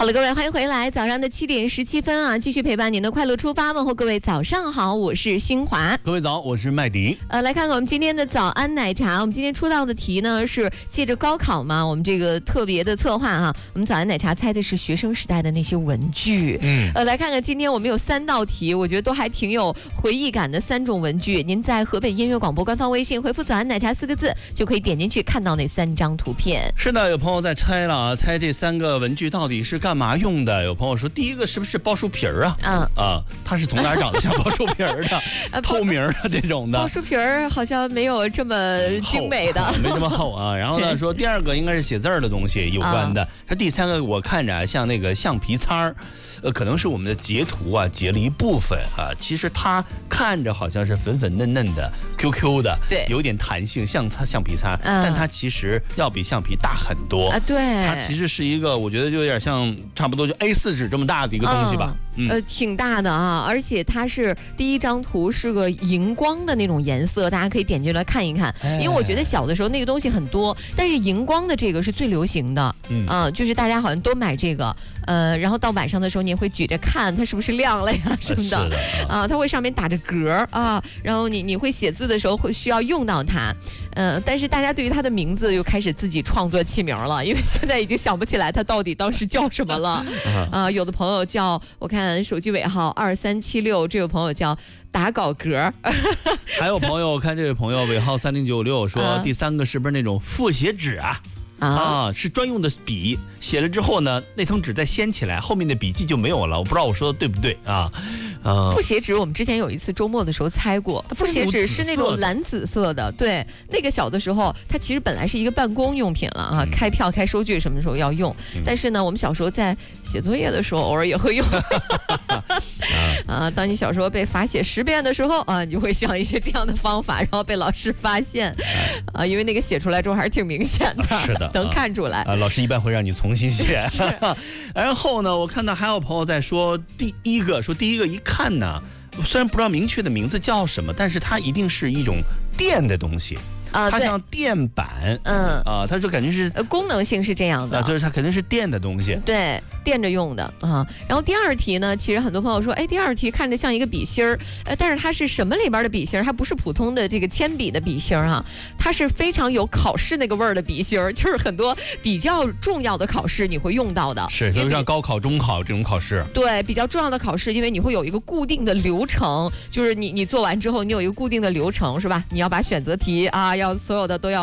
好了，各位，欢迎回来。早上的7点17分啊，继续陪伴您的快乐出发，问候各位早上好，我是新华。 各位早，我是麦迪。 来看看我们今天的早安奶茶。我们今天出道的题呢是借着高考嘛，我们这个特别的策划啊，我们早安奶茶猜的是学生时代的那些文具。来看看今天我们有3道题，我觉得都还挺有回忆感的3种文具。您在河北音乐广播官方微信回复早安奶茶4个字，就可以点进去看到那3张图片。 是的，有朋友在猜了啊，猜这3个文具到底是干嘛用的？有朋友说第一个是不是包书皮儿啊？它是从哪儿长得像包书皮儿的？透明的这种的。 包书皮儿好像没有这么精美的， 没这么厚啊。然后呢，说第2个应该是写字儿的东西有关的。说第3个我看着像那个橡皮擦儿，可能是我们的截图啊截了一部分啊。其实它看着好像是粉粉嫩嫩的 QQ 的， 对， 有点弹性，像它橡皮擦，但它其实要比橡皮大很多啊。 对， 它其实是一个，我觉得就有点像差不多就 A4 纸这么大的一个东西吧。 挺大的啊，而且它是第1张图是个荧光的那种颜色，大家可以点进来看一看。因为我觉得小的时候那个东西很多，但是荧光的这个是最流行的，就是大家好像都买这个，然后到晚上的时候你也会举着看它是不是亮了呀什么的，它会上面打着格啊，然后你会写字的时候会需要用到它，但是大家对于它的名字又开始自己创作起名了，因为现在已经想不起来它到底当时叫什么了。有的朋友叫，我看手机尾号2376，这位朋友叫打稿格。 还有朋友，我看这位朋友尾号3096说，第3个是不是那种复写纸啊？是专用的笔，写了之后呢，那张纸再掀起来，后面的笔记就没有了。我不知道我说的对不对啊？ 复写纸我们之前有一次周末的时候猜过，复写纸是那种蓝紫色的，对，那个小的时候它其实本来是一个办公用品了啊，开票开收据什么时候要用，但是呢我们小时候在写作业的时候偶尔也会用。当你小时候被罚写10遍的时候啊，你就会想一些这样的方法，然后被老师发现因为那个写出来之后还是挺明显的， 是的， 能看出来老师一般会让你重新写。然后呢，我看到还有朋友在说第一个一看呢，虽然不知道明确的名字叫什么，但是它一定是一种电的东西。它像电板，它就感觉是功能性是这样的， 就是它肯定是电的东西， 对，电着用的啊。然后第2题呢，其实很多朋友说，第2题看着像一个笔芯儿，但是它是什么里边的笔芯儿？它不是普通的这个铅笔的笔芯儿哈，它是非常有考试那个味儿的笔芯儿，就是很多比较重要的考试你会用到的， 是，就像高考、中考这种考试， 对，比较重要的考试，因为你会有一个固定的流程，就是你做完之后，你有一个固定的流程，是吧？你要把选择题要所有的都要